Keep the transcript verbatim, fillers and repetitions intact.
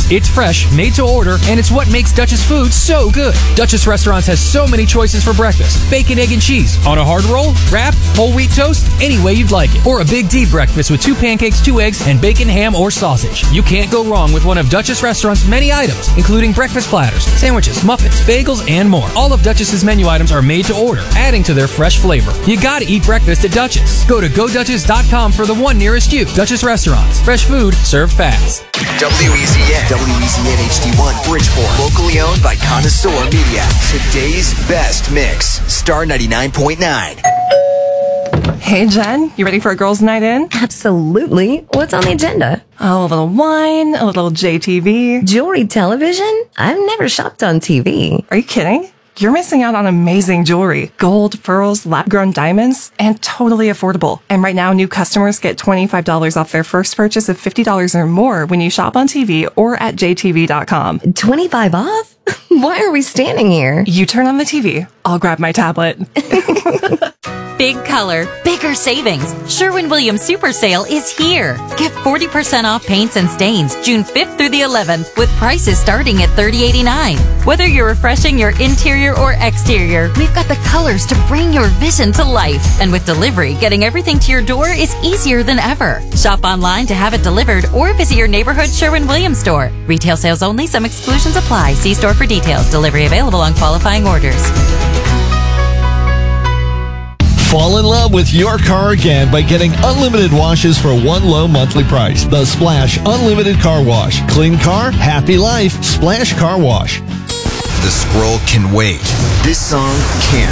It's fresh, made to order, and it's what makes Dutch's food so good. Dutch's Restaurants has so many choices for breakfast. Bacon, egg, and cheese. On a hard roll, wrap, whole wheat toast, any way you'd like it. Or a big D breakfast with two pancakes, two eggs, and bacon, ham, or sausage. You can't go wrong with one of Dutch's Restaurants' many items, including breakfast platters, sandwiches, muffins, bagels, and more. All of Dutch's menu items are made to order, adding to their fresh flavor. You gotta eat breakfast at Dutch's. Go to go dutchess dot com for the one nearest you. Dutch's Restaurants. Fresh food, served fast. W E Z N, W E Z N H D one, Bridgeport. Locally owned by Connoisseur Media. Today's best mix. Star ninety-nine point nine. Hey, Jen, you ready for a girls' night in? Absolutely. What's on the agenda? Oh, a little wine, a little J T V. Jewelry television? I've never shopped on T V. Are you kidding? You're missing out on amazing jewelry. Gold, pearls, lab-grown diamonds, and totally affordable. And right now, new customers get twenty-five dollars off their first purchase of fifty dollars or more when you shop on T V or at j t v dot com. twenty-five off? Why are we standing here? You turn on the T V. I'll grab my tablet. Big color, bigger savings. Sherwin-Williams Super Sale is here. Get forty percent off paints and stains June fifth through the eleventh with prices starting at thirty eighty-nine. Whether you're refreshing your interior or exterior, we've got the colors to bring your vision to life. And with delivery, getting everything to your door is easier than ever. Shop online to have it delivered or visit your neighborhood Sherwin-Williams store. Retail sales only. Some exclusions apply. See store for details. Delivery available on qualifying orders. Fall in love with your car again by getting unlimited washes for one low monthly price. The Splash Unlimited Car Wash. Clean car, happy life. Splash Car Wash. The scroll can wait. This song can't.